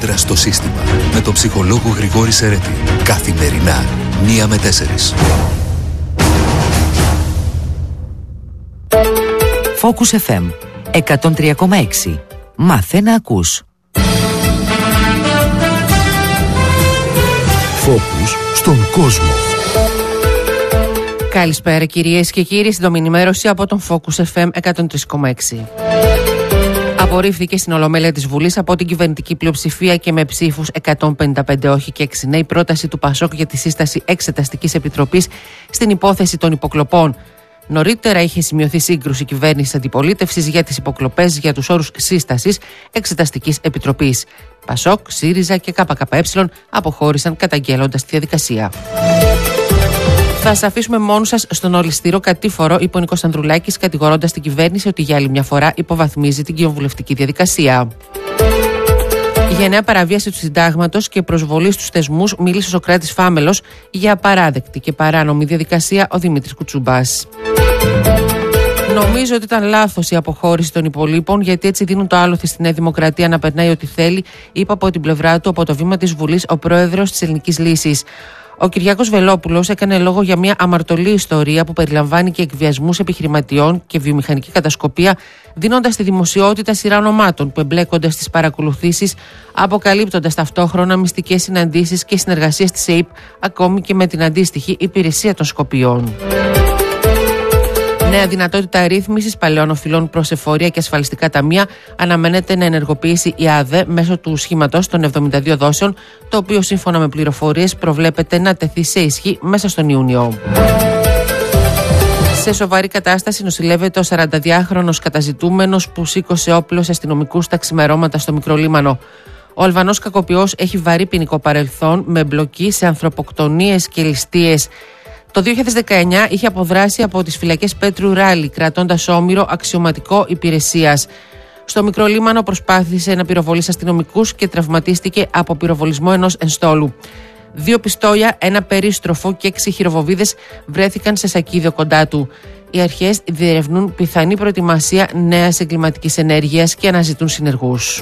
κόντρα στο σύστημα με τον ψυχολόγο Γρηγόρη Σερέτη. Καθημερινά 1 με 4. Focus FM 103,6. Μάθε να ακούς. Focus στον κόσμο. Καλησπέρα κυρίες και κύριοι, στην ενημέρωση από τον Focus FM 103,6. Απορρίφθηκε στην Ολομέλεια της Βουλής από την κυβερνητική πλειοψηφία και με ψήφους 155 όχι και 6 ναι η πρόταση του ΠΑΣΟΚ για τη σύσταση εξεταστικής επιτροπής στην υπόθεση των υποκλοπών. Νωρίτερα είχε σημειωθεί σύγκρουση κυβέρνησης αντιπολίτευσης για τις υποκλοπές για τους όρους σύστασης εξεταστικής επιτροπής. ΠΑΣΟΚ, ΣΥΡΙΖΑ και ΚΚΕ αποχώρησαν καταγγέλλοντας τη διαδικασία. Θα σας αφήσουμε μόνους σας στον ολιστήρο κατήφορο, είπε ο Νίκος Ανδρουλάκης, κατηγορώντας την κυβέρνηση ότι για άλλη μια φορά υποβαθμίζει την κοινοβουλευτική διαδικασία. Για νέα παραβίαση του συντάγματος και προσβολή στους θεσμούς μίλησε ο Σωκράτης Φάμελος για απαράδεκτη και παράνομη διαδικασία ο Δημήτρης Κουτσούμπας. Νομίζω ότι ήταν λάθος η αποχώρηση των υπολείπων, γιατί έτσι δίνουν το άλοθη στη Νέα Δημοκρατία να περνάει ό,τι θέλει, είπε από την πλευρά του από το βήμα της Βουλής ο πρόεδρος της Ελληνικής Λύσης. Ο Κυριάκος Βελόπουλος έκανε λόγο για μια αμαρτωλή ιστορία που περιλαμβάνει και εκβιασμούς επιχειρηματιών και βιομηχανική κατασκοπία, δίνοντας στη δημοσιότητα σειρά ονομάτων που εμπλέκονται στις παρακολουθήσεις, αποκαλύπτοντας ταυτόχρονα μυστικές συναντήσεις και συνεργασίες της ΕΙΠ, ακόμη και με την αντίστοιχη υπηρεσία των Σκοπιών. Νέα δυνατότητα ρύθμισης παλαιών οφειλών προς εφορία και ασφαλιστικά ταμεία αναμένεται να ενεργοποιήσει η ΑΔΕ μέσω του σχήματος των 72 δόσεων, το οποίο σύμφωνα με πληροφορίες προβλέπεται να τεθεί σε ισχύ μέσα στον Ιούνιο. Σε σοβαρή κατάσταση νοσηλεύεται ο 42χρονος καταζητούμενος που σήκωσε όπλο σε αστυνομικούς τα ξημερώματα στο Μικρολίμανο. Ο Αλβανός κακοποιός έχει βαρύ ποινικό παρελθόν με εμπλοκή σε ανθρωποκτονίες και ληστείες. Το 2019 είχε αποδράσει από τις φυλακές Πέτρου Ράλη, κρατώντας όμηρο αξιωματικό υπηρεσίας. Στο Μικρολίμανο προσπάθησε να πυροβολήσει αστυνομικούς και τραυματίστηκε από πυροβολισμό ενός ενστόλου. 2 πιστόλια, 1 περίστροφο και 6 χειροβοβίδες βρέθηκαν σε σακίδιο κοντά του. Οι αρχές διερευνούν πιθανή προετοιμασία νέας εγκληματικής ενέργειας και αναζητούν συνεργούς.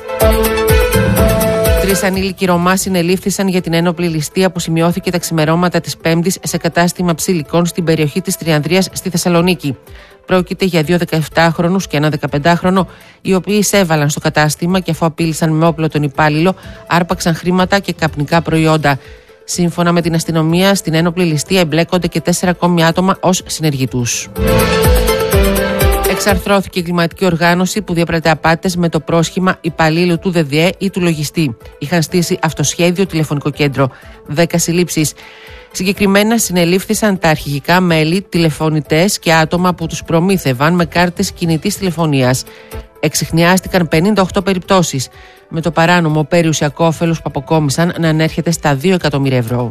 3 ανήλικοι Ρωμά συνελήφθησαν για την ένοπλη ληστεία που σημειώθηκε τα ξημερώματα της Πέμπτης σε κατάστημα ψηλικών στην περιοχή της Τριανδρίας στη Θεσσαλονίκη. Πρόκειται για 2 17χρονους και 1 15χρονο, οι οποίοι εισέβαλαν στο κατάστημα και αφού απείλησαν με όπλο τον υπάλληλο, άρπαξαν χρήματα και καπνικά προϊόντα. Σύμφωνα με την αστυνομία, στην ένοπλη ληστεία εμπλέκονται και 4 ακόμη άτομα ως συνεργοί τους. Εξαρθρώθηκε η εγκληματική οργάνωση που διέπρατε απάτες με το πρόσχημα υπαλλήλου του ΔΔΕ ή του λογιστή. Είχαν στήσει αυτοσχέδιο τηλεφωνικό κέντρο. 10 συλλήψεις. Συγκεκριμένα συνελήφθησαν τα αρχηγικά μέλη, τηλεφωνητές και άτομα που τους προμήθευαν με κάρτες κινητής τηλεφωνίας. Εξιχνιάστηκαν 58 περιπτώσεις, με το παράνομο περιουσιακό όφελος που αποκόμισαν να ανέρχεται στα 2 εκατομμύρια ευρώ.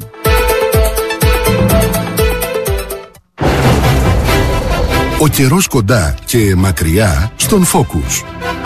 Ο καιρός κοντά και μακριά στον Focus.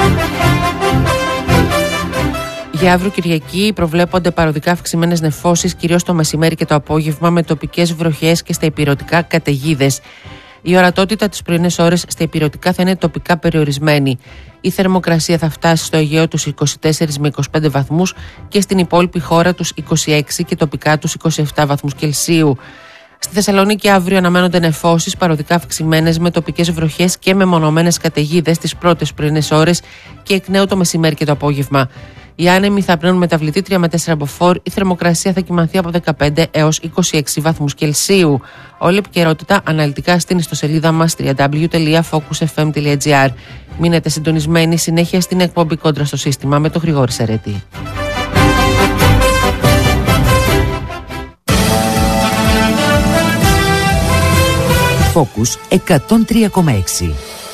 Για αύριο Κυριακή προβλέπονται παροδικά αυξημένες νεφώσεις, κυρίως το μεσημέρι και το απόγευμα, με τοπικές βροχές και στα ηπειρωτικά καταιγίδες. Η ορατότητα τις πρωινές ώρες στα ηπειρωτικά θα είναι τοπικά περιορισμένη. Η θερμοκρασία θα φτάσει στο Αιγαίο τους 24 με 25 βαθμούς και στην υπόλοιπη χώρα τους 26 και τοπικά τους 27 βαθμούς Κελσίου. Στη Θεσσαλονίκη αύριο αναμένονται νεφώσεις παροδικά αυξημένες με τοπικές βροχές και μεμονωμένες καταιγίδες τις πρώτες πρωινές ώρες και εκ νέου το μεσημέρι και το απόγευμα. Οι άνεμοι θα πνέουν μεταβλητή 3 με 4 μποφόρ, η θερμοκρασία θα κυμανθεί από 15 έως 26 βαθμούς Κελσίου. Όλη επικαιρότητα αναλυτικά στην ιστοσελίδα μας www.focusfm.gr. Μείνετε συντονισμένοι συνέχεια στην εκπομπή Κόντρα στο Σύστημα με τον Γρηγόρη Σερέτη. Focus 103,6.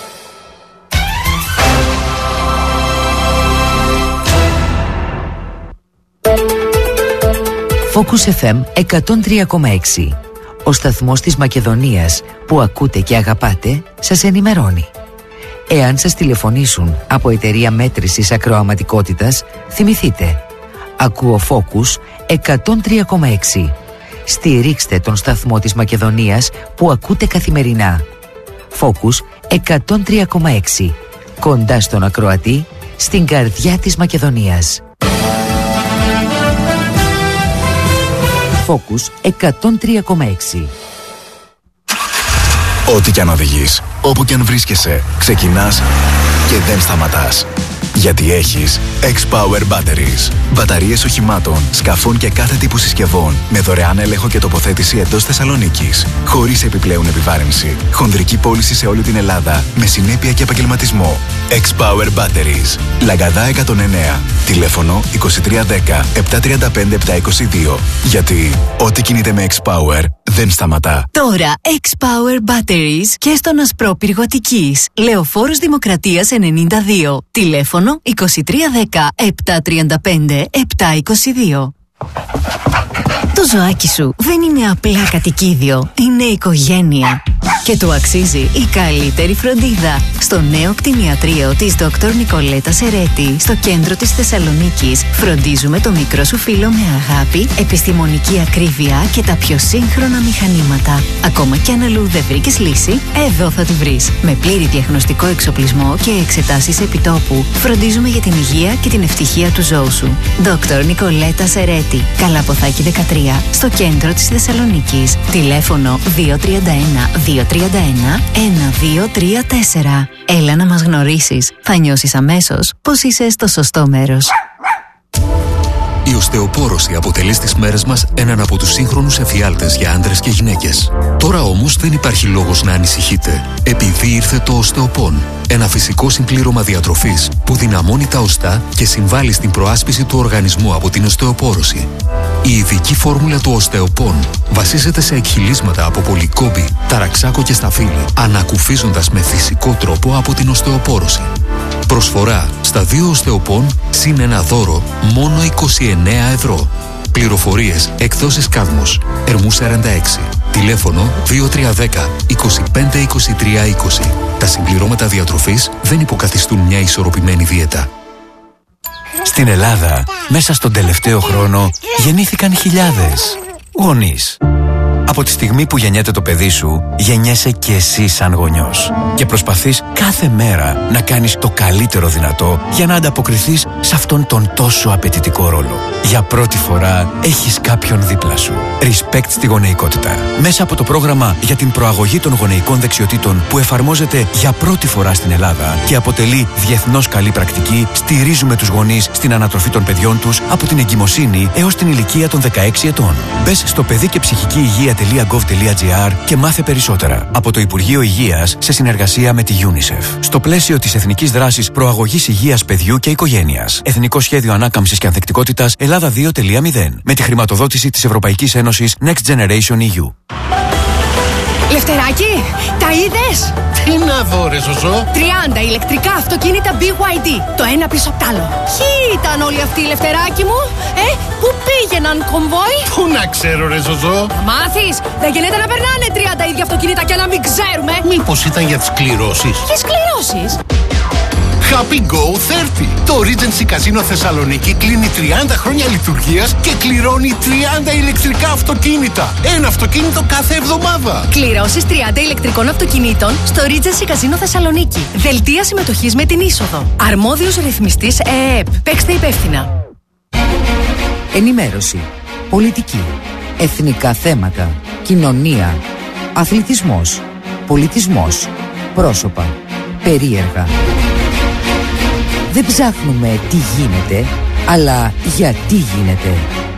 Focus FM 103,6. Ο σταθμός της Μακεδονίας που ακούτε και αγαπάτε σας ενημερώνει. Εάν σας τηλεφωνήσουν από εταιρεία μέτρησης ακροαματικότητας, θυμηθείτε. Ακούω Focus 103,6. Στηρίξτε τον σταθμό της Μακεδονίας που ακούτε καθημερινά. Focus 103,6. Κοντά στον ακροατή, στην καρδιά της Μακεδονίας. Focus 103,6. Ό,τι κι αν οδηγείς, όπου κι αν βρίσκεσαι, ξεκινάς και δεν σταματάς. Γιατί έχεις X-Power Batteries. Μπαταρίες οχημάτων, σκαφών και κάθε τύπου συσκευών με δωρεάν έλεγχο και τοποθέτηση εντός Θεσσαλονίκης. Χωρίς επιπλέον επιβάρυνση. Χονδρική πώληση σε όλη την Ελλάδα με συνέπεια και επαγγελματισμό. X-Power Batteries. Λαγκαδά 109. Τηλέφωνο 2310 735 722. Γιατί ό,τι κινείται με X-Power δεν σταματά. Τώρα X-Power Batteries και στον Ασπρόπυργο Αττικής. Λεωφόρος Δημοκρατίας 92. Τηλέφωνο 2310 735 722. Το ζωάκι σου δεν είναι απλά κατοικίδιο, είναι οικογένεια. Και του αξίζει η καλύτερη φροντίδα. Στο νέο κτηνιατρίο της Dr. Νικολέτα Σερέτη, στο κέντρο της Θεσσαλονίκης, φροντίζουμε το μικρό σου φίλο με αγάπη, επιστημονική ακρίβεια και τα πιο σύγχρονα μηχανήματα. Ακόμα κι αν αλλού δεν βρήκες λύση, εδώ θα τη βρεις. Με πλήρη διαγνωστικό εξοπλισμό και εξετάσεις επιτόπου, φροντίζουμε για την υγεία και την ευτυχία του ζώου σου. Dr. Νικολέτα Σερέτη, Καλαποθάκη 13, στο κέντρο της Θεσσαλονίκης. Τηλέφωνο 231 1234. Έλα να μας γνωρίσεις. Θα νιώσεις αμέσως πως είσαι στο σωστό μέρος. Η οστεοπόρωση αποτελεί στις μέρες μας έναν από τους σύγχρονους εφιάλτες για άντρες και γυναίκες. Τώρα όμως δεν υπάρχει λόγος να ανησυχείτε, επειδή ήρθε το Οστεοπόν. Ένα φυσικό συμπλήρωμα διατροφής που δυναμώνει τα οστά και συμβάλλει στην προάσπιση του οργανισμού από την οστεοπόρωση. Η ειδική φόρμουλα του Οστεοπόν βασίζεται σε εκχυλίσματα από πολυκόμπη, ταραξάκο και σταφύλι, ανακουφίζοντας με φυσικό τρόπο από την οστεοπόρωση. Προσφορά στα 2 Οστεοπόν συν ένα δώρο μόνο 29 ευρώ. Πληροφορίες εκδόσεις Κάδμος, Ερμού 46. Τηλέφωνο 2310 25 23 20. Τα συμπληρώματα διατροφής δεν υποκαθιστούν μια ισορροπημένη δίαιτα. Στην Ελλάδα, μέσα στον τελευταίο χρόνο, γεννήθηκαν χιλιάδες γονείς. Από τη στιγμή που γεννιέται το παιδί σου, γεννιέσαι και εσύ σαν γονιός. Και προσπαθείς κάθε μέρα να κάνεις το καλύτερο δυνατό για να ανταποκριθείς σε αυτόν τον τόσο απαιτητικό ρόλο. Για πρώτη φορά έχεις κάποιον δίπλα σου. Respect στη γονεϊκότητα. Μέσα από το πρόγραμμα για την προαγωγή των γονεϊκών δεξιοτήτων που εφαρμόζεται για πρώτη φορά στην Ελλάδα και αποτελεί διεθνώς καλή πρακτική, στηρίζουμε τους γονείς στην ανατροφή των παιδιών τους από την εγκυμοσύνη έως την ηλικία των 16 ετών. Μπες στο παιδί και ψυχική υγεία.gov.gr και μάθε περισσότερα. Από το Υπουργείο Υγείας σε συνεργασία με τη UNICEF. Στο πλαίσιο της Εθνικής Δράσης Προαγωγής Υγείας Παιδιού και Οικογένειας. Εθνικό Σχέδιο Ανάκαμψης και Ανθεκτικότητας Ελλάδα 2.0. Με τη χρηματοδότηση της Ευρωπαϊκής Ένωσης Next Generation EU. Λευτεράκη, τα είδες? Τι να δω ρε Ζωζό? 30 ηλεκτρικά αυτοκίνητα BYD, το ένα πίσω απ' τ' άλλο. Ποιοι ήταν όλοι αυτοί, Λευτεράκη μου? Πού πήγαιναν, κομβόι? Πού να ξέρω ρε Ζωζό? Θα μάθεις, δεν γίνεται να περνάνε 30 ίδια αυτοκίνητα και να μην ξέρουμε. Μήπως ήταν για τις κληρώσεις? Ποιες κληρώσεις? Happy Go 30. Το Regency Casino Θεσσαλονίκη κλείνει 30 χρόνια λειτουργίας και κληρώνει 30 ηλεκτρικά αυτοκίνητα. Ένα αυτοκίνητο κάθε εβδομάδα. Κληρώσεις 30 ηλεκτρικών αυτοκινήτων στο Regency Casino Θεσσαλονίκη. Δελτία συμμετοχής με την είσοδο. Αρμόδιος ρυθμιστής ΕΕΠ. Παίξτε υπεύθυνα. Ενημέρωση, πολιτική, εθνικά θέματα, κοινωνία, αθλητισμός, πολιτισμός, πρόσωπα, περίεργα. Δεν ψάχνουμε τι γίνεται, αλλά γιατί γίνεται.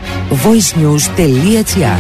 voicenews.gr.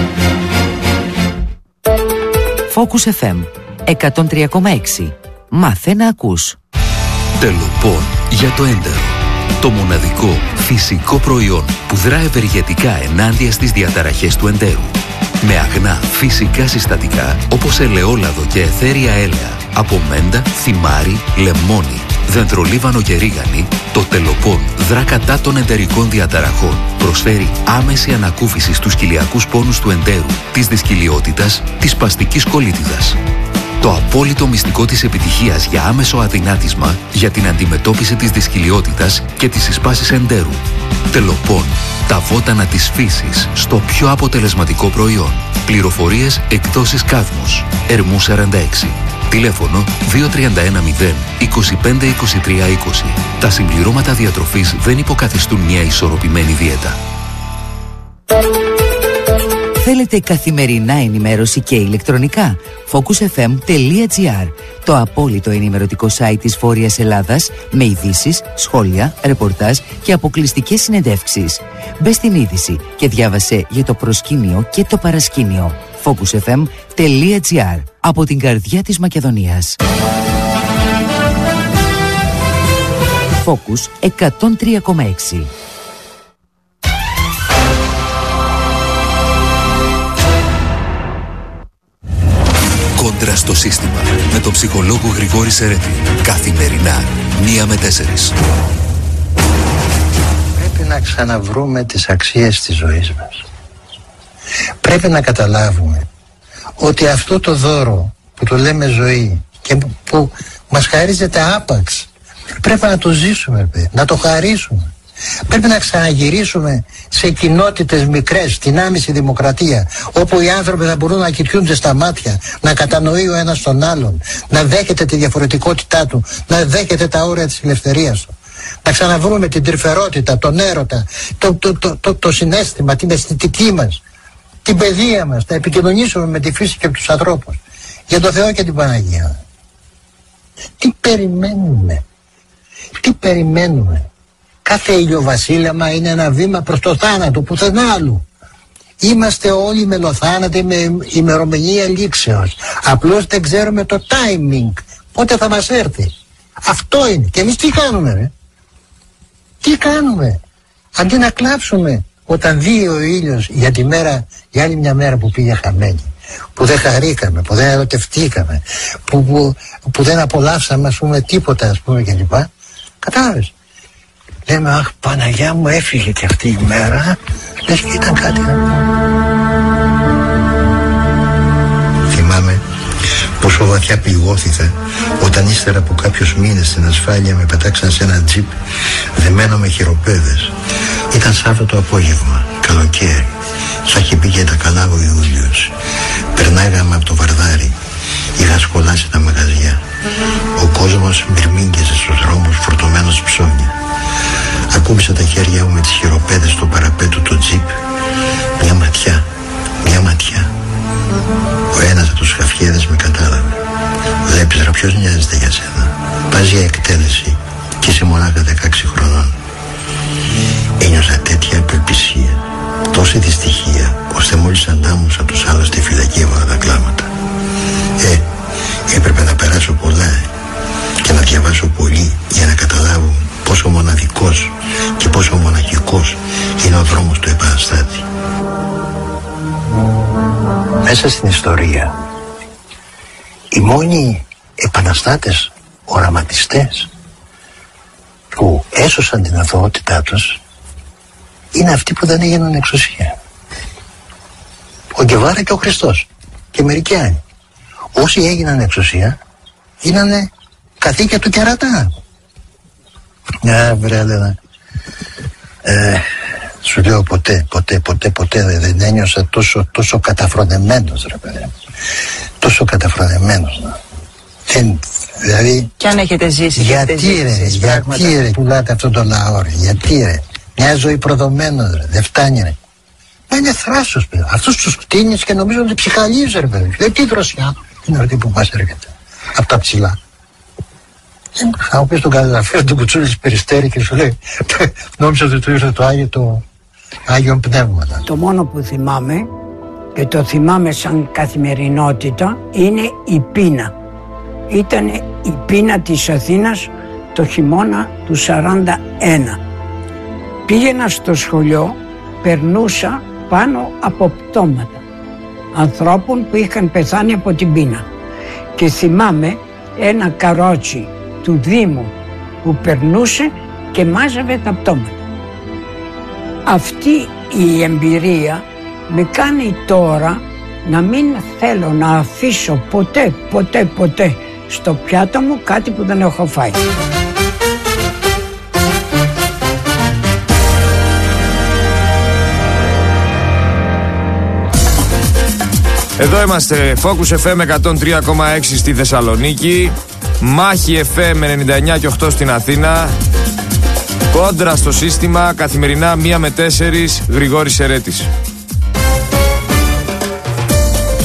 Focus FM 103,6. Μάθε να ακούς. Τελοπών για το έντερο. Το μοναδικό φυσικό προϊόν που δρά ευεργετικά ενάντια στις διαταραχές του εντέρου. Με αγνά φυσικά συστατικά όπως ελαιόλαδο και αιθέρια έλαια, από μέντα, θυμάρι, λεμόνι, δεντρολίβανο και ρίγανη, το Τελοπών δρά κατά των εντερικών διαταραχών. Προσφέρει άμεση ανακούφιση στους κοιλιακούς πόνους του εντέρου, της δυσκυλιότητας, της σπαστικής κολίτιδας. Το απόλυτο μυστικό της επιτυχίας για άμεσο αδυνάτισμα για την αντιμετώπιση της δυσκυλιότητας και της εισπάσης εντέρου. Τελοπών. Τα βότανα της φύσης στο πιο αποτελεσματικό προϊόν. Πληροφορίες εκδόσεις Κάδμος. Ερμού 46. Τηλέφωνο 2310 25 23 20. Τα συμπληρώματα διατροφής δεν υποκαθιστούν μια ισορροπημένη δίαιτα. Θέλετε καθημερινά ενημέρωση και ηλεκτρονικά? focusfm.gr, το απόλυτο ενημερωτικό site της Βόρειας Ελλάδας, με ειδήσεις, σχόλια, ρεπορτάζ και αποκλειστικές συνεντεύξεις. Μπες στην είδηση και διάβασε για το προσκήνιο και το παρασκήνιο. focusfm.gr, από την καρδιά της Μακεδονίας. Focus 103,6. Κόντρα στο σύστημα, με τον ψυχολόγο Γρηγόρη Σερέτη. Καθημερινά, 1 με 4. Πρέπει να ξαναβρούμε τις αξίες της ζωής μας. Πρέπει να καταλάβουμε ότι αυτό το δώρο που το λέμε ζωή και που μας χαρίζεται άπαξ, πρέπει να το ζήσουμε, να το χαρίσουμε. Πρέπει να ξαναγυρίσουμε σε κοινότητες μικρές, στην άμεση δημοκρατία, όπου οι άνθρωποι θα μπορούν να κοιτούνται στα μάτια, να κατανοεί ο ένας τον άλλον, να δέχεται τη διαφορετικότητά του, να δέχεται τα όρια της ελευθερίας του. Να ξαναβρούμε την τρυφερότητα, τον έρωτα, το συναίσθημα, την αισθητική μας, την παιδεία μας, να επικοινωνήσουμε με τη φύση και τους ανθρώπους. Για το Θεό και την Παναγία. Τι περιμένουμε? Τι περιμένουμε? Κάθε ηλιοβασίλεμα είναι ένα βήμα προς το θάνατο, πουθενά άλλου. Είμαστε όλοι μελοθάνατοι με ημερομηνία λήξεως. Απλώς δεν ξέρουμε το timing, πότε θα μας έρθει. Αυτό είναι. Και εμείς τι κάνουμε, ρε? Τι κάνουμε? Αντί να κλάψουμε όταν δει ο ήλιος για τη μέρα, για άλλη μια μέρα που πήγε χαμένη, που δεν χαρήκαμε, που δεν ερωτευτήκαμε, που δεν απολαύσαμε, ας πούμε, τίποτα, ας πούμε, κλπ. Κατάλαβες? Λέμε, αχ, Παναγιά μου, έφυγε και αυτή η μέρα. Λες και ήταν κάτι. Θυμάμαι πόσο βαθιά πληγώθηκα όταν ύστερα από κάποιους μήνες στην ασφάλεια με πετάξαν σε ένα τζιπ δεμένο με χειροπέδες. Ήταν Σάββατο απόγευμα, καλοκαίρι. Θα είχε πει και τα καλά ο Ιούλιος. Περνάγαμε από το Βαρδάρι. Είχα σκολάσει τα μαγαζιά. Ο κόσμος μπυρμήγκεζε στους δρόμους φορτωμένος ψώνια. Ακούμπησα τα χέρια μου με τις χειροπέδες στο παραπέτου του τζιπ. Μια ματιά, μια ματιά. Ο ένας από τους χαφιέδες με κατάλαβε. Βλέπεις, ρε, ποιος νοιάζεται για σένα? Πας για εκτέλεση και είσαι μονάχα 16 χρονών. Ένιωσα τέτοια απελπισία, τόση δυστυχία, ώστε μόλις αντάμωσα τους άλλους στη φυλακή έβαλα τα κλάματα. Έπρεπε να περάσω πολλά και να διαβάσω πολύ για να καταλάβω πόσο μοναδικός και πόσο μοναχικός είναι ο δρόμος του επαναστάτη. Μέσα στην ιστορία οι μόνοι επαναστάτες, οραματιστές που έσωσαν την αθωότητά τους είναι αυτοί που δεν έγιναν εξουσία. Ο Γκεβάρα και ο Χριστός και μερικοί άλλοι. Όσοι έγιναν εξουσία γίνανε καθήκια του κερατά. Βρε, Έλενα, σου λέω ποτέ δεν ένιωσα τόσο καταφρονεμένος, ρε παιδί. Τόσο καταφρονεμένος. Δηλαδή, κι αν έχετε ζήσει, γιατί ρε πουλάτε αυτόν τον λαό, ρε? Γιατί, ρε? Μια ζωή προδομένος, ρε. Δεν φτάνει, ρε. Μα είναι θράσος, παιδί. Αυτούς τους κτίνεις και νομίζω ότι ψυχαλίζει, ρε παιδί. Τι δροσιά είναι αυτή που μας έρχεται από τα ψηλά. Θα μου πεις τον καταγραφέα του κουτσούλης Περιστέρη και σου λέει, νόμιζα ότι του ήρθε το Άγιο Πνεύμα. Το μόνο που θυμάμαι, και το θυμάμαι σαν καθημερινότητα, είναι η πείνα. Ήταν η πείνα της Αθήνας το χειμώνα του 41. Πήγαινα στο σχολείο, περνούσα πάνω από πτώματα ανθρώπων που είχαν πεθάνει από την πείνα. Και θυμάμαι ένα καρότσι του Δήμου που περνούσε και μάζευε τα πτώματα. Αυτή η εμπειρία με κάνει τώρα να μην θέλω να αφήσω ποτέ στο πιάτο μου κάτι που δεν έχω φάει. Εδώ είμαστε, Focus FM 103,6 στη Θεσσαλονίκη, Μάχη FM 99 και 8 στην Αθήνα, Κόντρα στο σύστημα, καθημερινά 1 με 4, Γρηγόρης Σερέτης.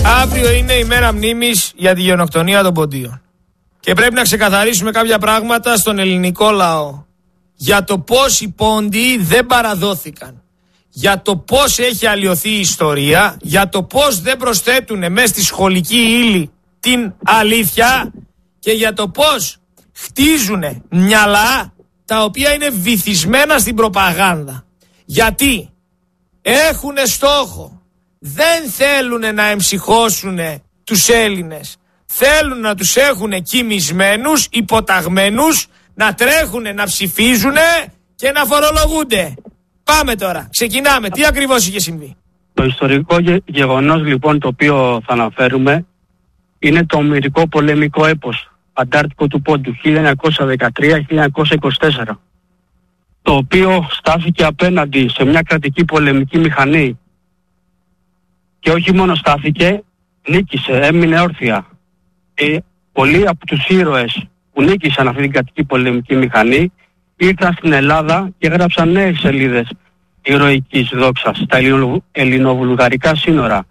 Αύριο είναι η μέρα μνήμης για τη γενοκτονία των Ποντίων. Και πρέπει να ξεκαθαρίσουμε κάποια πράγματα στον ελληνικό λαό. Για το πώς οι Πόντιοι δεν παραδόθηκαν. Για το πώς έχει αλλοιωθεί η ιστορία. Για το πώς δεν προσθέτουν μέσα στη σχολική ύλη την αλήθεια. Και για το πώς χτίζουν μυαλά τα οποία είναι βυθισμένα στην προπαγάνδα. Γιατί έχουν στόχο. Δεν θέλουν να εμψυχώσουν τους Έλληνες. Θέλουν να τους έχουν κοιμισμένους, υποταγμένους, να τρέχουνε, να ψηφίζουνε και να φορολογούνται. Πάμε τώρα, ξεκινάμε. Τι ακριβώς είχε συμβεί? Το ιστορικό γεγονός λοιπόν το οποίο θα αναφέρουμε είναι το ομηρικό πολεμικό έπος Αντάρτικο του Πόντου 1913-1924, το οποίο στάθηκε απέναντι σε μια κρατική πολεμική μηχανή και όχι μόνο στάθηκε, νίκησε, έμεινε όρθια. Πολλοί από τους ήρωες που νίκησαν αυτή την κρατική πολεμική μηχανή ήρθαν στην Ελλάδα και έγραψαν νέες σελίδες ηρωικής δόξας στα ελληνοβουλγαρικά σύνορα,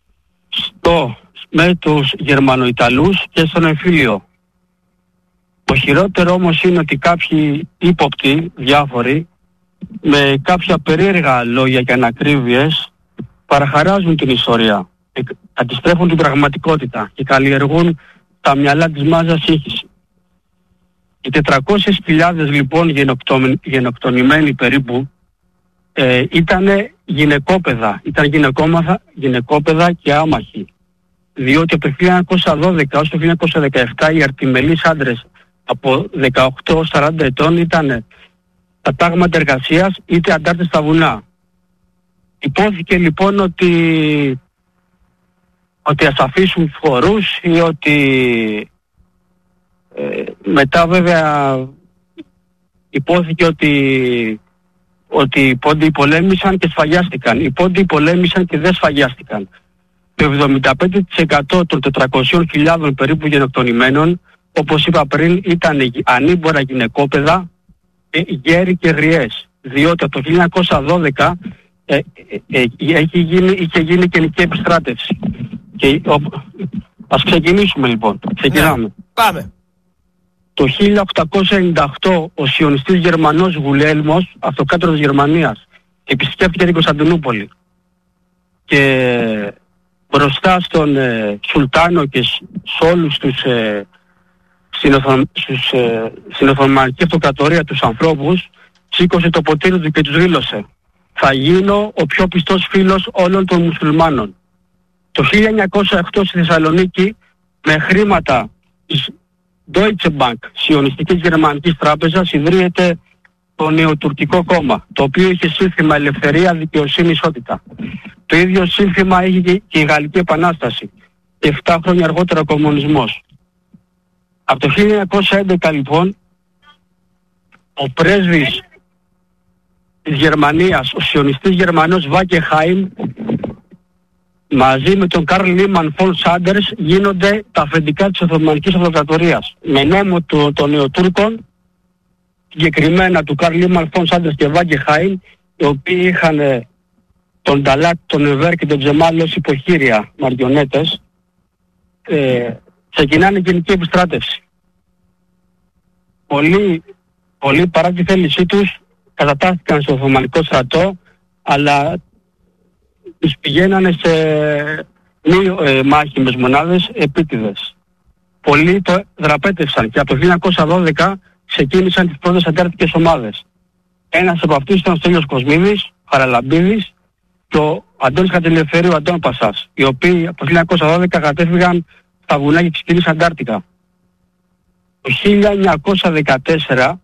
με τους Γερμανοϊταλούς και στον εμφύλιο. Το χειρότερο όμως είναι ότι κάποιοι ύποπτοι, διάφοροι, με κάποια περίεργα λόγια και ανακρίβειες παραχαράζουν την ιστορία, αντιστρέφουν την πραγματικότητα και καλλιεργούν τα μυαλά της μάζας σύγχυση. Οι 400.000 λοιπόν γενοκτονημένοι περίπου ήταν γυναικόπαιδα, γυναικόπαιδα και άμαχοι. Διότι από το 1912 έως το 1917 οι αρτιμελείς άντρες από 18 έως 40 ετών ήταν τα τάγματα εργασίας είτε αντάρτες στα βουνά. Υπόθηκε λοιπόν ότι ας αφήσουν φορούς ή ότι μετά βέβαια υπόθηκε ότι οι Πόντιοι πολέμησαν και σφαγιάστηκαν. Οι Πόντιοι πολέμησαν και δεν σφαγιάστηκαν. Το 75% των 400.000 περίπου γενοκτονημένων, όπως είπα πριν, ήταν ανήμπορα γυναικόπαιδα, γέροι και γριές. Διότι από το 1912 είχε γίνει κοινική επιστράτευση. Και ας ξεκινήσουμε λοιπόν. Ξεκινάμε. Ναι, πάμε. Το 1898 ο σιωνιστής Γερμανός Γουλέλμος, αυτοκράτορας της Γερμανίας, επισκέφθηκε την Κωνσταντινούπολη. Και μπροστά στον Σουλτάνο και σε όλους τους στην Οθωμανική Αυτοκρατορία τους ανθρώπους, σήκωσε το ποτήρι του και τους δήλωσε: θα γίνω ο πιο πιστός φίλος όλων των μουσουλμάνων. Το 1908 στη Θεσσαλονίκη, με χρήματα της Deutsche Bank, σιωνιστικής γερμανικής τράπεζας, ιδρύεται το Νεοτουρκικό Κόμμα, το οποίο είχε σύνθημα ελευθερία, δικαιοσύνη, ισότητα. Το ίδιο σύνθημα είχε και η Γαλλική Επανάσταση και 7 χρόνια αργότερα ο κομμουνισμός. Από το 1911 λοιπόν ο πρέσβης της Γερμανίας, ο σιωνιστής Γερμανός Βάκε Χάιμ, μαζί με τον Καρλ Λίμαν Φον Σάντερς γίνονται τα αφεντικά της Οθωμανικής Αυτοκρατορίας. Με νόμο των Νεοτούρκων, συγκεκριμένα του Καρλ Λίμαν Φον Σάντερς και Βάκε Χάιμ, οι οποίοι είχαν τον Νταλάτ, τον Εβέρ και τον Τζεμάλ ως υποχείρια μαριονέτες, ξεκινάνε γενική επιστράτευση. Πολλοί παρά τη θέλησή τους κατατάχθηκαν στο Οθωμανικό στρατό, αλλά τους πηγαίνανε σε μη μάχημες μονάδες επίτηδες. Πολλοί το δραπέτευσαν και από το 1912 ξεκίνησαν τις πρώτες αντάρτικες ομάδες. Ένας από αυτούς ήταν ο Στέλιος Κοσμίδης, Χαραλαμπίδης και ο Αντώνης Χατζηλευθερίου, ο Αντών Πασάς, οι οποίοι από το 1912 κατέφυγαν στα βουνά και ξεκίνησαν Αντάρτικα. Το 1914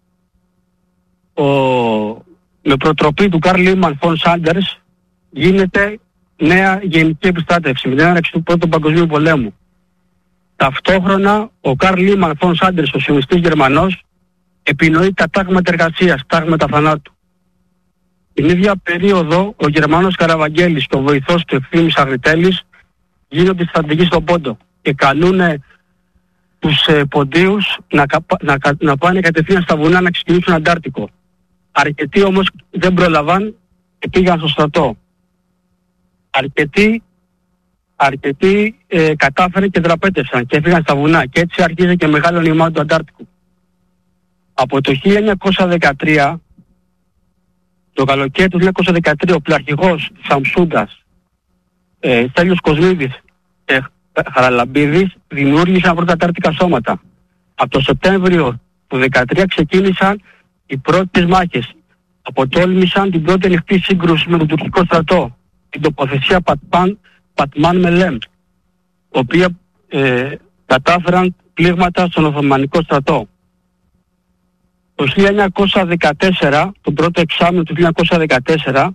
με προτροπή του Καρλ Λίμαν Φον Σάντερς γίνεται νέα γενική επιστράτευση με την έναρξη του Πρώτου Παγκοσμίου Πολέμου. Ταυτόχρονα ο Καρλ Λίμαν Φον Σάντερς, ο σιωνιστής Γερμανός, επινοεί τα τάγματα εργασίας, τάγματα θανάτου. Την ίδια περίοδο ο Γερμανός Καραβαγγέλης και ο βοηθός του Ευθύμης Αγριτέλης γίνονται στρατηγοί στον Πόντο και καλούν τους Ποντίους να πάνε κατευθείαν στα βουνά να ξεκινήσουν Αντάρτικο. Αρκετοί όμως δεν πρόλαβαν και πήγαν στο στρατό. Αρκετοί αρκετοί κατάφεραν και δραπέτευσαν και έφυγαν στα βουνά και έτσι αρχίζει και μεγάλο λιμάνι του Αντάρτικου. Από το 1913, το καλοκαίρι του 1913, ο πλοαρχηγός Σαμσούντας, Στέλιος Κοσμίδης, Χαραλαμπίδης δημιούργησαν πρώτα αντάρτικα σώματα. Από το Σεπτέμβριο του 2013 ξεκίνησαν οι πρώτες μάχες. Αποτόλμησαν την πρώτη ανοιχτή σύγκρουση με τον τουρκικό στρατό, την τοποθεσία Πατμάν Μελέμ, οποία κατάφεραν πλήγματα στον Οθωμανικό στρατό. Το 1914, τον πρώτο εξάμηνο του 1914,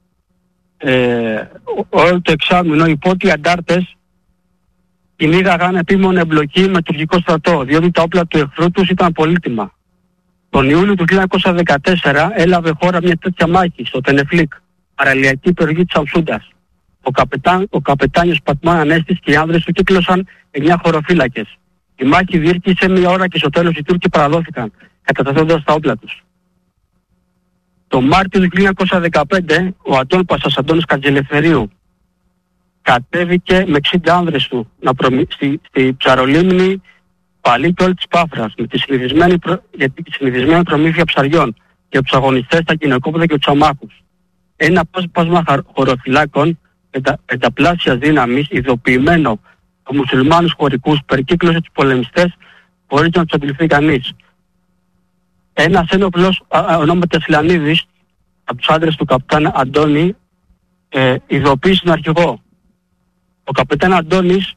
όλο το εξάμηνο οι πότοι αντάρτες κυνήγαγαν επίμονη εμπλοκή με τουρκικό στρατό, διότι τα όπλα του εχθρού τους ήταν πολύτιμα. Τον Ιούλιο του 1914 έλαβε χώρα μια τέτοια μάχη στο Τενεφλίκ, παραλιακή περιοχή της Σαμσούντας. Ο καπετάνιος Πατμάν Ανέστης και οι άνδρες του κύκλωσαν 9 χωροφύλακες. Η μάχη διήρκησε μια ώρα και στο τέλος οι Τούρκοι παραδόθηκαν, καταταθώντας τα όπλα τους. Το Μάρτιο του 1915 ο Αντών Πασάς Αντώνης Καντζελευθερίου κατέβηκε με 60 άνδρες του στη ψαρολίμνη Παλίτολ της Πάφρας με τη συνηθισμένη προμήθεια ψαριών και τους αγωνιστές, τα γυναικόπαιδα και τους αμάχους. Ένα απόσπασμα χωροφυλάκων πενταπλάσιας δύναμης, ειδοποιημένο από μουσουλμάνους χωρικούς, περικύκλωσε τους πολεμιστές χωρίς να τους αντιληφθεί κανείς. Ένας ένοπλος ονόματι Ασλανίδης από τους άντρες του καπετάν Αντώνη ειδοποίησε τον αρχηγό. Ο καπετάν Αντώνης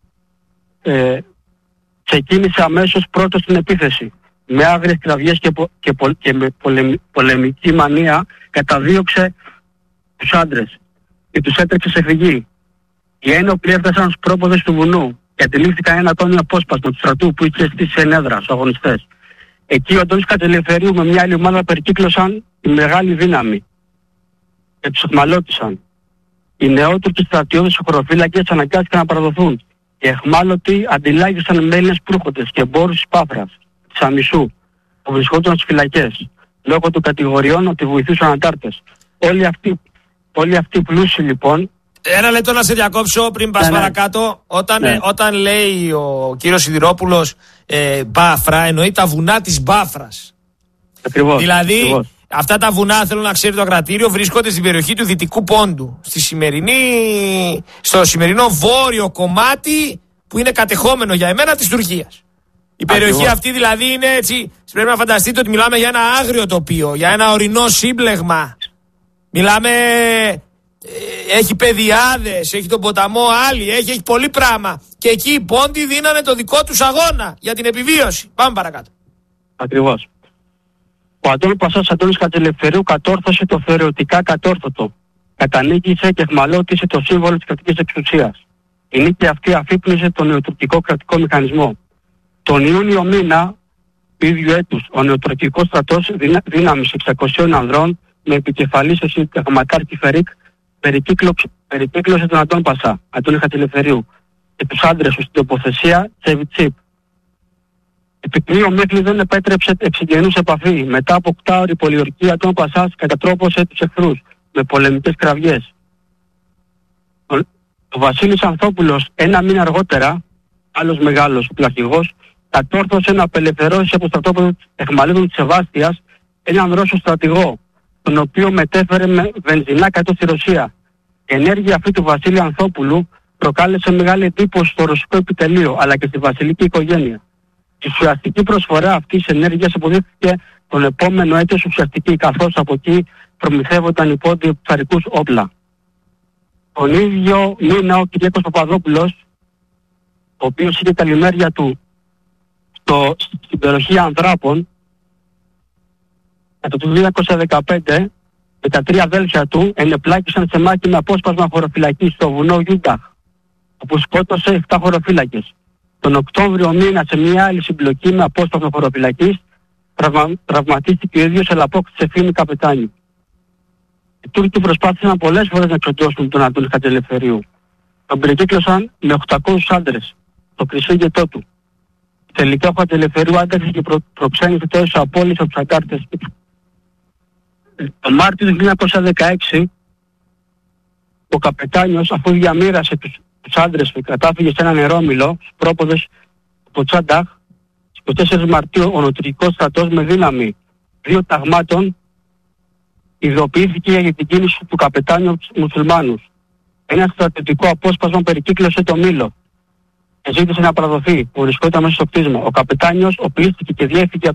ξεκίνησε αμέσως πρώτος στην επίθεση. Με άγριες κραυγές και με πολεμική μανία καταδίωξε τους άντρες και τους έτρεξε σε φυγή. Οι ένοπλοι έφτασαν στους πρόποδες του βουνού και αντιλήφθηκαν ένα ακόμη απόσπασμα του στρατού που είχε στήσει ενέδρα στους αγωνιστές. Εκεί ο Αντώνης Καντζελευθερίου με μια άλλη ομάδα περικύκλωσαν τη μεγάλη δύναμη και τους εχμαλώτησαν. Οι νεότουρκοι στρατιώτες και χωροφύλακες αναγκάστηκαν να παραδοθούν. Οι εχμάλωτοι αντιλάγησαν με Έλληνες προύχοντες και εμπόρους της Πάφρας, της Αμισού, που βρισκόταν στις φυλακές, λόγω των κατηγοριών ότι βοηθούσαν αντάρτες. Όλοι αυτοί οι πλούσιοι λοιπόν. Ένα λεπτό να σε διακόψω πριν πας παρακάτω. Όταν λέει ο κύριος Σιδηρόπουλος Μπάφρα, εννοεί τα βουνά της Μπάφρας. Ακριβώς. Δηλαδή, ακριβώς. Αυτά τα βουνά, θέλω να ξέρει το ακρατήριο, βρίσκονται στην περιοχή του Δυτικού Πόντου. Στο σημερινό βόρειο κομμάτι που είναι κατεχόμενο για εμένα της Τουρκίας. Η περιοχή αυτή δηλαδή είναι έτσι, πρέπει να φανταστείτε ότι μιλάμε για ένα άγριο τοπίο, για ένα ορεινό σύμπλεγμα. Μιλάμε, έχει πεδιάδες, έχει τον ποταμό Άλλη, έχει πολύ πράγμα. Και εκεί οι πόντοι δίνανε το δικό τους αγώνα για την επιβίωση. Πάμε παρακάτω. Ακριβώς. Ο Αντώνης Πασάς Αντώνης Καντζελευθερίου κατόρθωσε το θεωρητικά κατόρθωτο. Κατανίκησε και εχμαλώτησε το σύμβολο της κρατικής εξουσίας. Η νίκη αυτή αφύπνιζε τον νεοτουρκικό κρατικό μηχανισμό. Τον Ιούνιο μήνα του ίδιου έτους, ο νεοτουρκικός στρατός δύναμης 600 ανδρών με επικεφαλής ο συνταγματάρχη Φερίκ περικύκλωσε τον Αντών Πασά, Αντώνη Καντζελευθερίου, και τους άντρες του στην τοποθεσία Τσεβιτσίπ. Η πυκνή ομίχλη δεν επέτρεψε εξυγενούς επαφή. Μετά από 8ωρη πολιορκία, Αντών Πασάς κατατρόπωσε τους εχθρούς με πολεμικές κραυγές. Ο Βασίλης Ανθόπουλος ένα μήνα αργότερα, άλλος μεγάλος πλαρχηγός, κατόρθωσε να απελευθερώσει από το στρατόπεδο εχμαλώτων της Σεβάστιας έναν Ρώσο στρατηγό, τον οποίο μετέφερε με βενζινά κάτω στη Ρωσία. Η ενέργεια αυτή του Βασίλη Ανθόπουλου προκάλεσε μεγάλη εντύπωση στο ρωσικό επιτελείο, αλλά και στη βασιλική οικογένεια. Η ουσιαστική προσφορά αυτής της ενέργειας αποδείχθηκε τον επόμενο έτος ουσιαστική, καθώς από εκεί προμηθεύονταν οι πόντιοι ψαρικούς όπλα. Τον ίδιο μήνα ο Κυριάκος Παπαδόπουλος, ο οποίος είχε τα λιμέρια του στην περιοχή Ανδράπων, κατά το 1915, με τα 3 αδέλφια του ενεπλάκησαν σε μάχη με απόσπασμα χωροφυλακής στο βουνό Γιούνταχ, όπου σκότωσε 7 χωροφύλακες. Τον Οκτώβριο μήνα, σε μια άλλη συμπλοκή με απόσπασμα χωροφυλακής, τραυματίστηκε ο ίδιος, αλλά απόκτησε φήμη καπετάνιου. Οι Τούρκοι προσπάθησαν πολλές φορές να εξοντώσουν τον Αντώνη Καντζελευθερίου. Τον περικύκλωσαν με 800 άντρες, το χρυσό ηγετό του. Τελικά ο Καντζελευθερίου άντεξε και προξένησε τόσο απόλυση από τους αντάρτες. Τον Μάρτιο του 1916, ο καπετάνιος, αφού διαμοίρασε τους άντρες που κατάφυγε σε ένα νερόμυλο, στους πρόποδες του Τσάνταχ, στις 24 Μαρτίου ο νοτρικός στρατός με δύναμη 2 ταγμάτων ειδοποιήθηκε για την κίνηση του καπετάνιου από τους μουσουλμάνους. Ένα στρατιωτικό απόσπασμα περικύκλωσε το μήλο και ζήτησε να παραδοθεί που βρισκόταν μέσα στο κτίσμα. Ο καπετάνιος οπλίστηκε και διέφυγε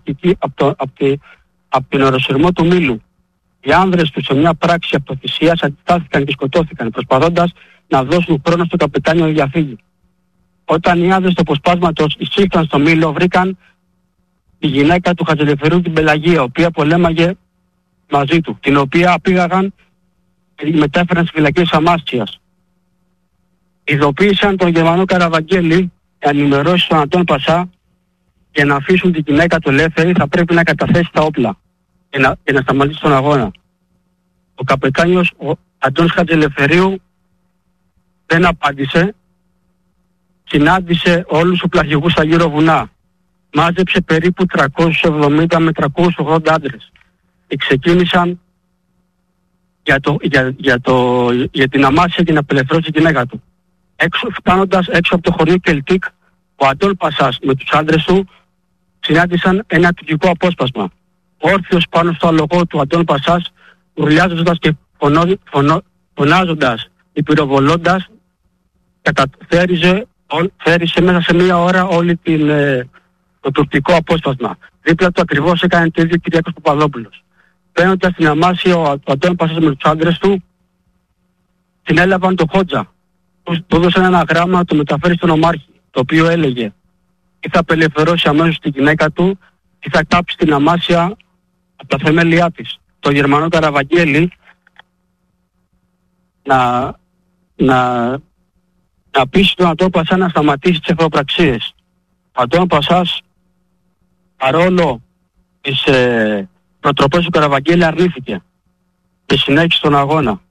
από την οροσυρμό του μήλου. Οι άνδρες του σε μια πράξη αυτοθυσίας αντιστάθηκαν και σκοτώθηκαν, προσπαθώντας να δώσουν χρόνο στο καπετάνιο να διαφύγει. Όταν οι άνδρες του αποσπάσματος εισήλθαν στο μήλο, βρήκαν τη γυναίκα του Χατζελευθερίου, την Πελαγία, η οποία πολέμαγε μαζί του, την οποία απήγαγαν και μετέφεραν στη φυλακή της Αμάστσιας. Ειδοποίησαν τον Γερμανό Καραβαγγέλη και ενημερώσει τον Αντών Πασά για να αφήσουν την γυναίκα του ελεύθερη θα πρέπει να καταθέσει τα όπλα και να σταματήσει τον αγώνα. Ο καπετάνιος ο Αντώνης Χατζελευθερίου δεν απάντησε, συνάντησε όλους τους πλαρχηγούς στα γύρω βουνά. Μάζεψε περίπου 370 με 380 άντρες και ξεκίνησαν για την Αμάσια και την απελευθέρωση τη γυναίκα του. Φτάνοντας έξω από το χωριό Κελτίκ, ο Αντών Πασάς με τους άντρες του συνάντησαν ένα τουρκικό απόσπασμα. Όρθιος πάνω στο αλογό του Αντών Πασάς, ουρλιάζοντας και φωνάζοντας, υπηροβολώντας, θέρισε μέσα σε μία ώρα όλη το τουρκικό απόσπασμα. Δίπλα του ακριβώς έκανε το ίδιο Κυριάκος Παπαδόπουλος. Παίρνοντας την Αμάσια, ο Αντών Πασάς με τους άντρες του συνέλαβαν το Χότζα. Του έδωσαν ένα γράμμα να το μεταφέρει στον Ομάρχη, το οποίο έλεγε ή θα απελευθερώσει αμέσως την γυναίκα του ή θα κάψει την Αμάσια από τα θεμέλια της. Το Γερμανό Καραβαγγέλη να πείσει τον Αντών Πασά να σταματήσει τις εχθροπραξίες. Ο Αντών Πασάς, παρόλο τις προτροπές του Καραβαγγέλη, αρνήθηκε και συνέχισε τον αγώνα.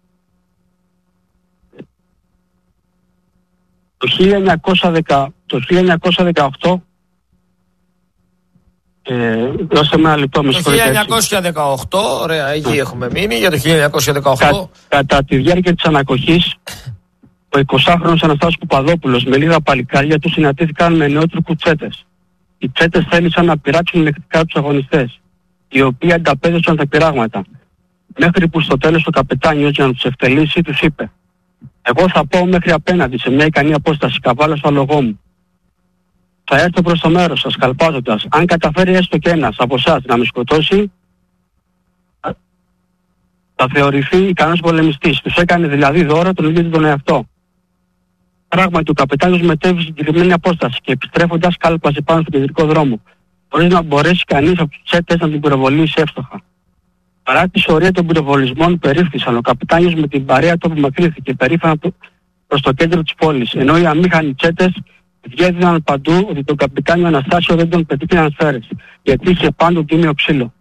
Το 1918 δώστε με ένα λεπτό, με συγχωρείτε. Το 1918, ωραία, εκεί έχουμε μείνει για το 1918. Κατά τη διάρκεια της ανακοχής, ο 20χρονος Αναστάσιος Παπαδόπουλος με λίγα παλικάρια του συναντήθηκαν με νεότουρκους τσέτες. Οι τσέτες θέλησαν να πειράξουν λεκτικά τους αγωνιστές, οι οποίοι ανταπέδωσαν τα πειράγματα. Μέχρι που στο τέλος ο καπετάνιος, για να τους ευτελίσει, τους είπε: εγώ θα πάω μέχρι απέναντι σε μια ικανή απόσταση, καβάλα στο αλογό μου. Θα έρθω προς το μέρος σας, καλπάζοντας. Αν καταφέρει έστω και ένας από εσάς να με σκοτώσει, θα θεωρηθεί ικανός πολεμιστής. Τους έκανε δηλαδή δώρο τον ίδιο τον εαυτό. Πράγματι, ο καπετάνιος μετέβη στην συγκεκριμένη απόσταση και επιστρέφοντας κάλπασε πάνω στον κεντρικό δρόμο, χωρίς να μπορέσει κανείς από τους τσέτες να την πυροβολήσει εύστοχα. Παρά τη σωρία των πυροβολισμών περίφθησαν, ο καπετάνιος με την παρέα του απομακρύνθηκε περήφανα προς το κέντρο της πόλης, ενώ οι αμήχανοι τσέτες διέδιναν παντού ότι τον καπετάνιο Αναστάσιο δεν τον πετύχαιναν σφαίρες, γιατί είχε πάντο τίμιο ξύλο.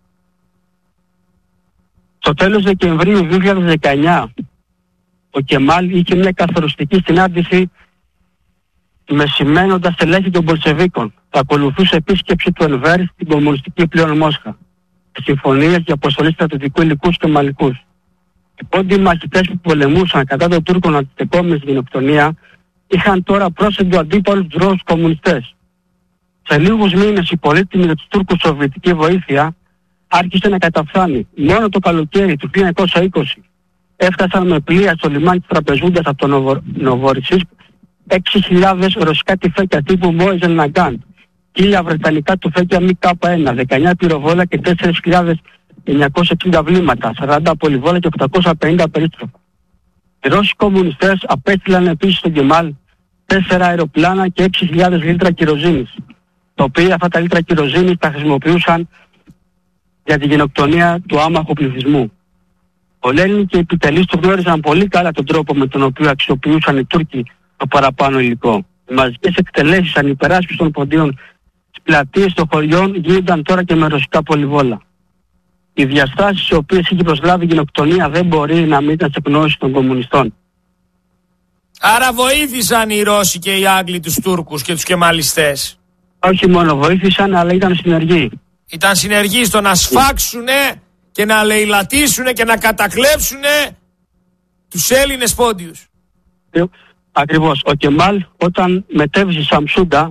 Στο τέλος Δεκεμβρίου 2019, ο Κεμάλ είχε μια καθοριστική συνάντηση με σημαίνοντα στελέχη των Μπολσεβίκων. Θα ακολουθούσε επίσκεψη του Ενβέρ στην κομμουνιστική πλέον Μόσχα. Συμφωνίες για αποστολή στρατιωτικού υλικού και μαλλικούς. Οι πόντιοι μαχητές που πολεμούσαν κατά των Τούρκων αντιστεκόμενοι στην γενοκτονία είχαν τώρα πρόσθετο αντίπαλους τους Ρώσους κομμουνιστές. Σε λίγους μήνες η πολύτιμη για τους Τούρκους σοβιετική βοήθεια άρχισε να καταφθάνει. Μόνο το καλοκαίρι του 1920 έφτασαν με πλοία στο λιμάνι της Τραπεζούντας από το Νοβορισσίσκ 6.000 ρωσικά τυφέκια τύπου Μόιζεν Ναγκάν, 1.000 βρετανικά τυφέκια ΜΚ1, 19 πυροβόλα και 4.960 βλήματα, 40 πολυβόλα και 850 περίστροφα. Οι Ρώσοι κομμουνιστές απέστειλαν επίσης στον Κεμάλ 4 αεροπλάνα και 6.000 λίτρα κυροζήνης, τα οποία αυτά τα λίτρα κυροζήνης τα χρησιμοποιούσαν για την γενοκτονία του άμαχου πληθυσμού. Ο Λένιν και οι επιτελείς του γνώριζαν πολύ καλά τον τρόπο με τον οποίο αξιοποιούσαν οι Τούρκοι το παραπάνω υλικό. Οι μαζικές εκτελέσεις ανυπεράσπισης των ποντίων στις πλατείες των χωριών γίνονταν τώρα και με ρωσικά πολυβόλα. Οι διαστάσεις στις οποίες είχε προσλάβει η γενοκτονία δεν μπορεί να μην ήταν σε γνώση των κομμουνιστών. Άρα βοήθησαν οι Ρώσοι και οι Άγγλοι τους Τούρκους και τους κεμαλιστές. Όχι μόνο βοήθησαν, αλλά ήταν συνεργοί. Ήταν συνεργοί στο να σφάξουνε και να λαιλατίσουνε και να κατακλέψουνε τους Έλληνες πόντιους. Ακριβώς. Ο Κεμάλ όταν μετέβησε Σαμσούντα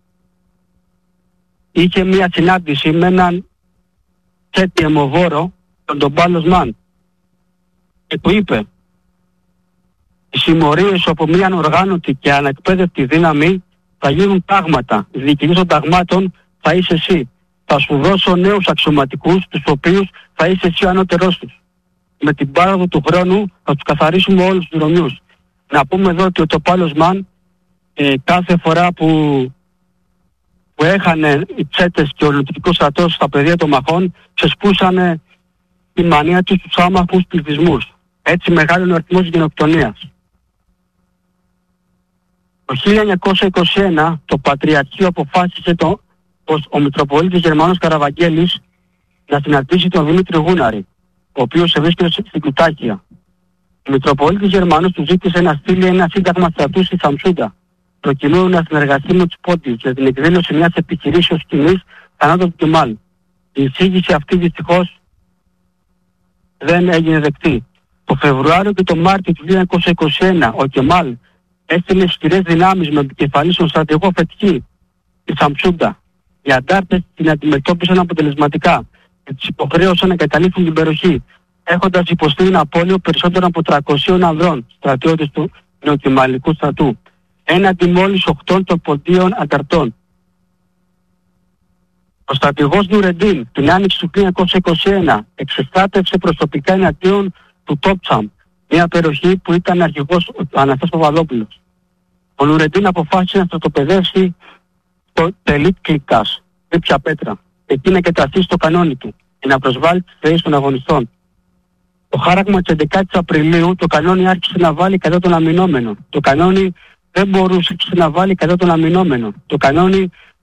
είχε μία συνάντηση με έναν τέτοιο αιμοβόρο, τον Πάλος Μαν, και του είπε: οι συμμορίες σου από μία ανοργάνωτη και ανεκπαίδευτη δύναμη θα γίνουν τάγματα. Διοικητής των ταγμάτων θα είσαι εσύ. Θα σου δώσω νέους αξιωματικούς, τους οποίους θα είσαι εσύ ο ανώτερός τους. Με την πάροδο του χρόνου θα τους καθαρίσουμε όλους τους Ρωμιούς. Να πούμε εδώ ότι ο Τοπάλος Μαν κάθε φορά που έχανε οι τσέτες και ο Ελληνικός στρατός στα πεδία των μαχών, ξεσπούσανε τη μανία τους στους άμαχους πληθυσμούς. Έτσι μεγάλωνε ο αριθμός γενοκτονίας. Το 1921 το Πατριαρχείο αποφάσισε πως ο Μητροπολίτης Γερμανός Καραβαγγέλης να συναντήσει τον Δημήτρη Γούναρη, ο οποίος βρίσκεται στην Κουτάκια. Ο Μητροπολίτης Γερμανός του ζήτησε να στείλει ένα σύνταγμα στρατού στη Σαμσούντα, προκειμένου να συνεργαστεί με τους Πόντιους για την εκδήλωση μιας επιχειρήσεως κοινής θανάτου του Κεμάλ. Η εισήγηση αυτή δυστυχώς δεν έγινε δεκτή. Το Φεβρουάριο και το Μάρτιο του 1921 ο Κεμάλ έστειλε ισχυρές δυνάμεις με επικεφαλή στον στρατηγό Φετχή στη Σαμσούντα. Οι αντάρτες την αντιμετώπισαν αποτελεσματικά και τους υποχρέωσαν να εγκαταλείψουν την περιοχή, έχοντας υποστεί την απώλεια περισσότερων από 300 ανδρών στρατιώτες του νεοκεμαλικού στρατού, έναντι μόλις 8 των ποντίων ανταρτών. Ο στρατηγός Νουρεντίν την άνοιξη του 1921 εξεστράτευσε προσωπικά εναντίον του Τόπτσαμ, μια περιοχή που ήταν αρχηγός ο Αναστάσης Παπαδόπουλος. Ο Νουρεντίν αποφάσισε να στρατοπεδεύσει το Τελίτ Κλικάς, δίψια Πέτρα, εκεί να καταστήσει το κανόνι του και να προσβάλλει τις θέσεις των αγωνιστών. Το χάραγμα της 11ης Απριλίου το κανόνι άρχισε να βάλει κατά τον αμυνόμενο. Το κανόνι δεν μπορούσε να βάλει κατά τον αμυνόμενο. Το κανόνι